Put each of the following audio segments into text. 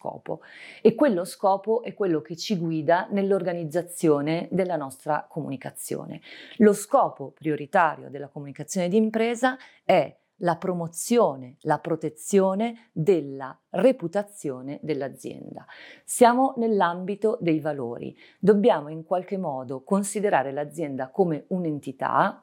scopo e quello scopo è quello che ci guida nell'organizzazione della nostra comunicazione. Lo scopo prioritario della comunicazione di impresa è la promozione, la protezione della reputazione dell'azienda. Siamo nell'ambito dei valori. Dobbiamo in qualche modo considerare l'azienda come un'entità,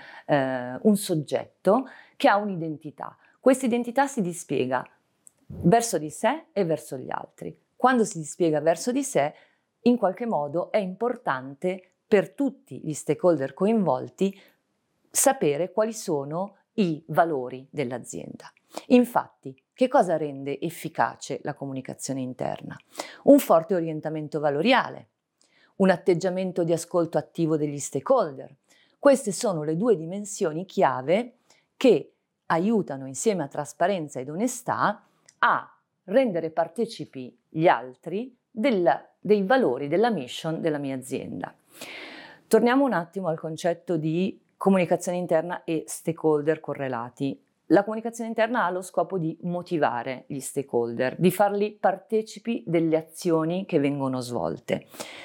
un soggetto che ha un'identità. Questa identità si dispiega verso di sé e verso gli altri. Quando si dispiega verso di sé, in qualche modo è importante per tutti gli stakeholder coinvolti sapere quali sono i valori dell'azienda. Infatti, che cosa rende efficace la comunicazione interna? Un forte orientamento valoriale, un atteggiamento di ascolto attivo degli stakeholder. Queste sono le due dimensioni chiave che aiutano insieme a trasparenza ed onestà a rendere partecipi gli altri dei valori, della mission della mia azienda. Torniamo un attimo al concetto di comunicazione interna e stakeholder correlati. La comunicazione interna ha lo scopo di motivare gli stakeholder, di farli partecipi delle azioni che vengono svolte.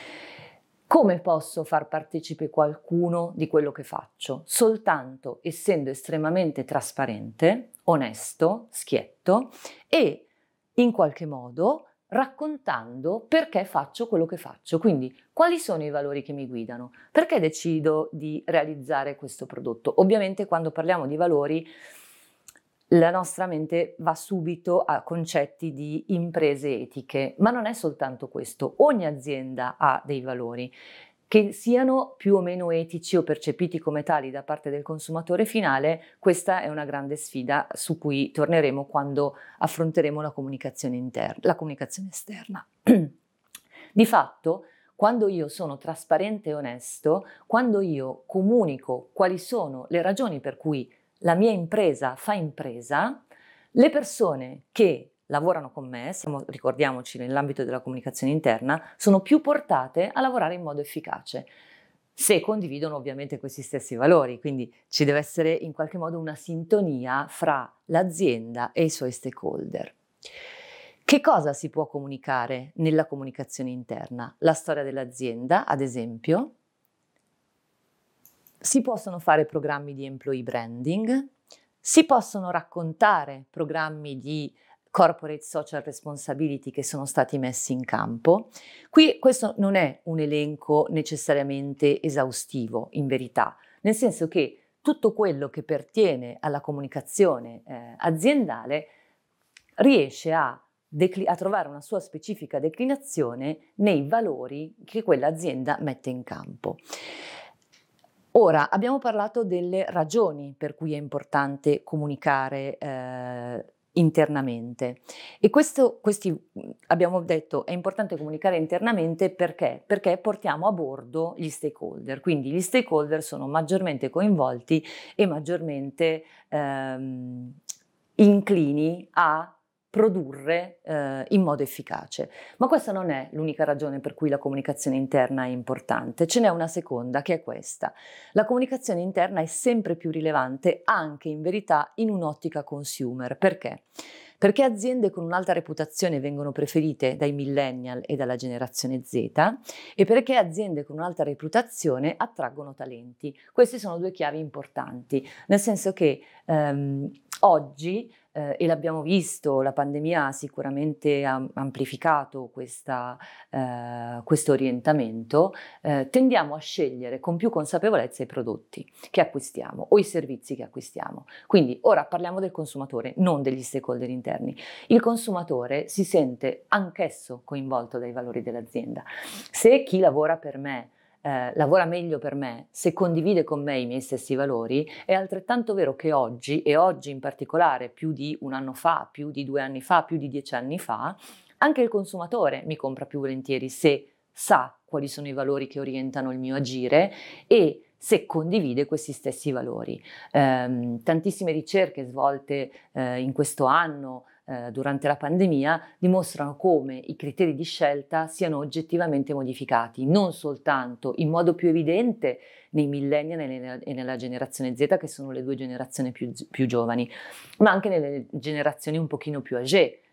Come posso far partecipe qualcuno di quello che faccio? Soltanto essendo estremamente trasparente, onesto, schietto e in qualche modo raccontando perché faccio quello che faccio. Quindi quali sono i valori che mi guidano? Perché decido di realizzare questo prodotto? Ovviamente quando parliamo di valori la nostra mente va subito a concetti di imprese etiche, ma non è soltanto questo. Ogni azienda ha dei valori, che siano più o meno etici o percepiti come tali da parte del consumatore finale. Questa è una grande sfida su cui torneremo quando affronteremo la comunicazione interna, la comunicazione esterna. Di fatto, quando io sono trasparente e onesto, quando io comunico quali sono le ragioni per cui la mia impresa fa impresa, le persone che lavorano con me, ricordiamoci nell'ambito della comunicazione interna, sono più portate a lavorare in modo efficace, se condividono ovviamente questi stessi valori, quindi ci deve essere in qualche modo una sintonia fra l'azienda e i suoi stakeholder. Che cosa si può comunicare nella comunicazione interna? La storia dell'azienda, ad esempio. Si possono fare programmi di employee branding, si possono raccontare programmi di corporate social responsibility che sono stati messi in campo. Qui questo non è un elenco necessariamente esaustivo, in verità, nel senso che tutto quello che pertiene alla comunicazione aziendale riesce a trovare una sua specifica declinazione nei valori che quell'azienda mette in campo. Ora, abbiamo parlato delle ragioni per cui è importante comunicare internamente e abbiamo detto è importante comunicare internamente perché? Perché portiamo a bordo gli stakeholder, quindi gli stakeholder sono maggiormente coinvolti e maggiormente inclini a produrre in modo efficace. Ma questa non è l'unica ragione per cui la comunicazione interna è importante, ce n'è una seconda che è questa. La comunicazione interna è sempre più rilevante anche in verità in un'ottica consumer. Perché? Perché aziende con un'alta reputazione vengono preferite dai millennial e dalla generazione Z e perché aziende con un'alta reputazione attraggono talenti. Queste sono due chiavi importanti, nel senso che oggi e l'abbiamo visto, la pandemia ha sicuramente amplificato questo orientamento, tendiamo a scegliere con più consapevolezza i prodotti che acquistiamo o i servizi che acquistiamo. Quindi ora parliamo del consumatore, non degli stakeholder interni. Il consumatore si sente anch'esso coinvolto dai valori dell'azienda. Se chi lavora per me lavora meglio per me, se condivide con me i miei stessi valori, è altrettanto vero che oggi, e oggi in particolare più di un anno fa, più di 2 anni fa, più di 10 anni fa, anche il consumatore mi compra più volentieri se sa quali sono i valori che orientano il mio agire e se condivide questi stessi valori. Tantissime ricerche svolte in questo anno durante la pandemia dimostrano come i criteri di scelta siano oggettivamente modificati, non soltanto in modo più evidente nei millennial e nella generazione Z, che sono le due generazioni più giovani, ma anche nelle generazioni un pochino più âgée,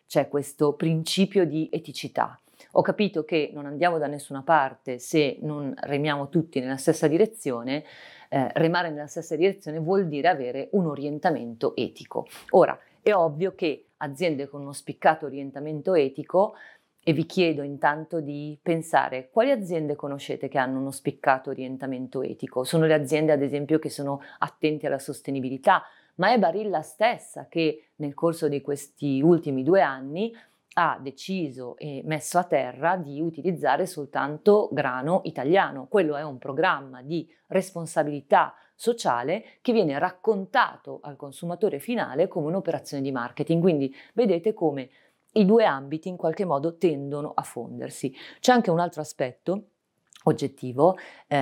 c'è questo principio di eticità. Ho capito che non andiamo da nessuna parte se non remiamo tutti nella stessa direzione. Remare nella stessa direzione vuol dire avere un orientamento etico. Ora, è ovvio che aziende con uno spiccato orientamento etico, e vi chiedo intanto di pensare quali aziende conoscete che hanno uno spiccato orientamento etico. Sono le aziende, ad esempio, che sono attente alla sostenibilità, ma è Barilla stessa che nel corso di questi ultimi 2 anni ha deciso e messo a terra di utilizzare soltanto grano italiano. Quello è un programma di responsabilità sociale che viene raccontato al consumatore finale come un'operazione di marketing. Quindi vedete come i 2 ambiti in qualche modo tendono a fondersi. C'è anche un altro aspetto oggettivo,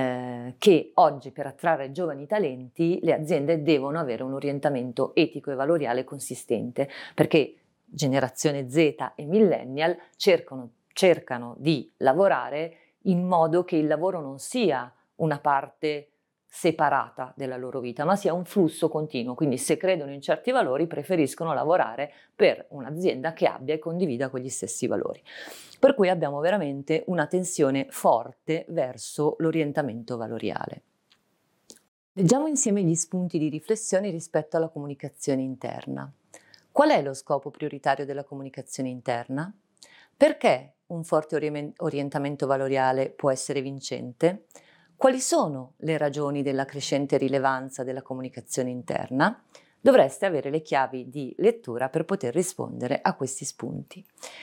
che oggi per attrarre giovani talenti le aziende devono avere un orientamento etico e valoriale consistente, perché generazione Z e millennial cercano di lavorare in modo che il lavoro non sia una parte separata della loro vita, ma sia un flusso continuo. Quindi se credono in certi valori preferiscono lavorare per un'azienda che abbia e condivida quegli stessi valori. Per cui abbiamo veramente una tensione forte verso l'orientamento valoriale. Leggiamo insieme gli spunti di riflessione rispetto alla comunicazione interna. Qual è lo scopo prioritario della comunicazione interna? Perché un forte orientamento valoriale può essere vincente? Quali sono le ragioni della crescente rilevanza della comunicazione interna? Dovreste avere le chiavi di lettura per poter rispondere a questi spunti.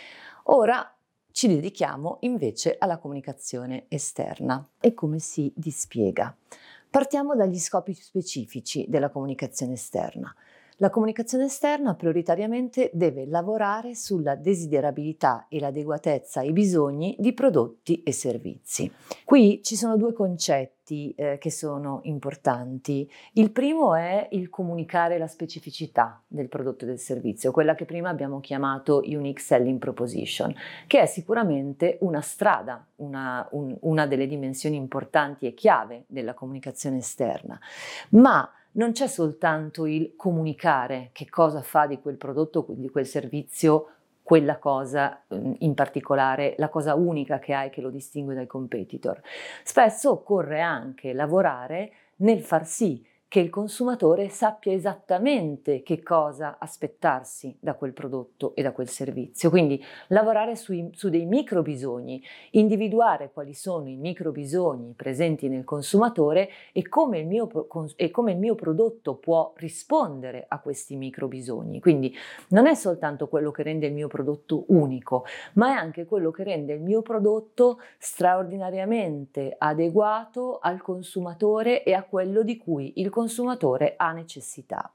Ora ci dedichiamo invece alla comunicazione esterna e come si dispiega. Partiamo dagli scopi specifici della comunicazione esterna. La comunicazione esterna prioritariamente deve lavorare sulla desiderabilità e l'adeguatezza ai bisogni di prodotti e servizi. Qui ci sono 2 concetti che sono importanti. Il primo è il comunicare la specificità del prodotto e del servizio, quella che prima abbiamo chiamato Unique Selling Proposition, che è sicuramente una strada, una delle dimensioni importanti e chiave della comunicazione esterna. Ma non c'è soltanto il comunicare che cosa fa di quel prodotto, di quel servizio, quella cosa in particolare, la cosa unica che ha e che lo distingue dai competitor. Spesso occorre anche lavorare nel far sì che il consumatore sappia esattamente che cosa aspettarsi da quel prodotto e da quel servizio. Quindi lavorare su dei micro bisogni, individuare quali sono i micro bisogni presenti nel consumatore e come il mio prodotto può rispondere a questi micro bisogni. Quindi non è soltanto quello che rende il mio prodotto unico, ma è anche quello che rende il mio prodotto straordinariamente adeguato al consumatore e a quello di cui il consumatore ha necessità.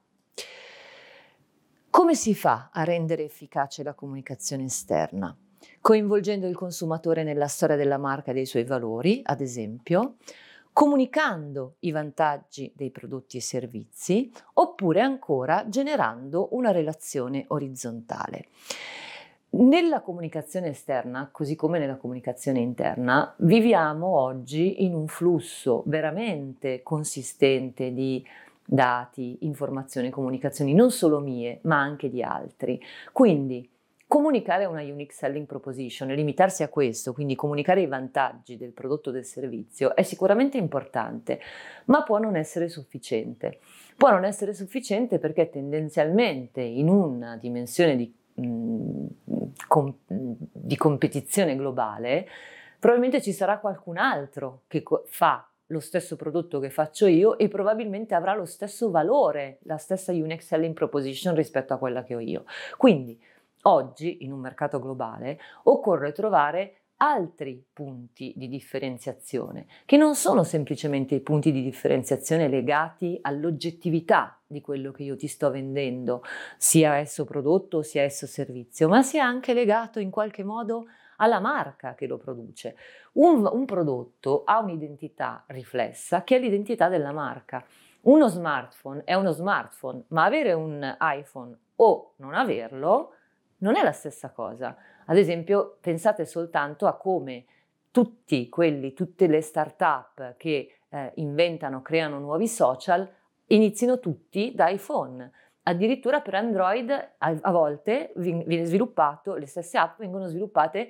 Come si fa a rendere efficace la comunicazione esterna? Coinvolgendo il consumatore nella storia della marca e dei suoi valori, ad esempio, comunicando i vantaggi dei prodotti e servizi, oppure ancora generando una relazione orizzontale. Nella comunicazione esterna, così come nella comunicazione interna, viviamo oggi in un flusso veramente consistente di dati, informazioni, comunicazioni, non solo mie, ma anche di altri. Quindi comunicare una unique selling proposition e limitarsi a questo, quindi comunicare i vantaggi del prodotto o del servizio, è sicuramente importante, ma può non essere sufficiente. Può non essere sufficiente perché tendenzialmente in una dimensione di competizione globale, probabilmente ci sarà qualcun altro che fa lo stesso prodotto che faccio io e probabilmente avrà lo stesso valore, la stessa unique selling proposition rispetto a quella che ho io. Quindi oggi in un mercato globale occorre trovare altri punti di differenziazione, che non sono semplicemente i punti di differenziazione legati all'oggettività di quello che io ti sto vendendo, sia esso prodotto sia esso servizio, ma sia anche legato in qualche modo alla marca che lo produce. Un prodotto ha un'identità riflessa che è l'identità della marca. Uno smartphone è uno smartphone, ma avere un iPhone o non averlo non è la stessa cosa. Ad esempio, pensate soltanto a come tutte le start-up che inventano, creano nuovi social, inizino tutti da iPhone. Addirittura per Android a volte viene sviluppato, le stesse app vengono sviluppate